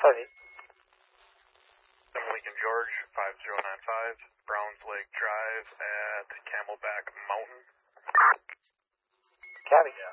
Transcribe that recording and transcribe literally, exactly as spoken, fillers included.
five eight. Lincoln George, five zero nine five, Browns Lake Drive at Camelback Mountain. Cabby.